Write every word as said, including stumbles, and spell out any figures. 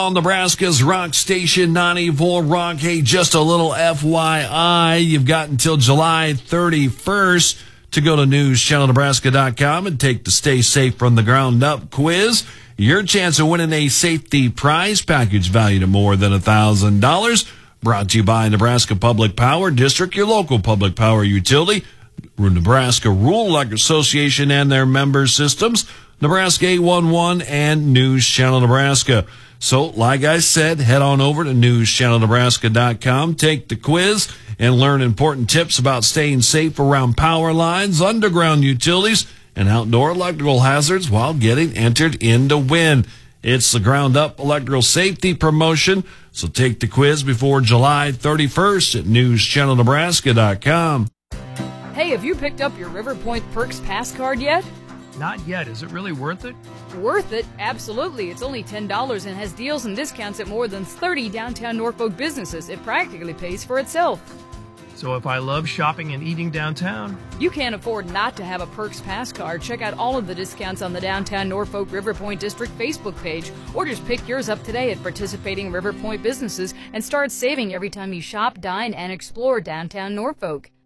On Nebraska's Rock Station ninety-four Rock. Hey, just a little F Y I. You've got until July thirty-first to go to news channel nebraska dot com and take the Stay Safe from the Ground Up quiz. Your chance of winning a safety prize package valued at more than one thousand dollars. Brought to you by Nebraska Public Power District, your local public power utility, Nebraska Rural Electric Association and their member systems, Nebraska eight one one, and News Channel Nebraska. So, like I said, head on over to news channel nebraska dot com, take the quiz, and learn important tips about staying safe around power lines, underground utilities, and outdoor electrical hazards while getting entered in to win. It's the Ground Up Electrical Safety Promotion, so take the quiz before July thirty-first at news channel nebraska dot com. Hey, have you picked up your River Point Perks Pass card yet? Not yet. Is it really worth it? Worth it? Absolutely. It's only ten dollars and has deals and discounts at more than thirty downtown Norfolk businesses. It practically pays for itself. So if I love shopping and eating downtown, you can't afford not to have a Perks Pass card. Check out all of the discounts on the Downtown Norfolk River Point District Facebook page, or just pick yours up today at participating River Point businesses and start saving every time you shop, dine, and explore downtown Norfolk.